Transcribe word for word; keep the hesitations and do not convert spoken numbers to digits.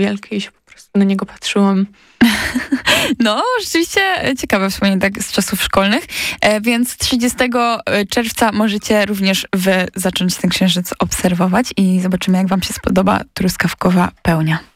wielkie i się po prostu na niego patrzyłam. No, rzeczywiście ciekawe wspomnienie tak z czasów szkolnych, e, więc trzydziestego czerwca możecie również wy zacząć ten księżyc obserwować i zobaczymy, jak wam się spodoba truskawkowa pełnia.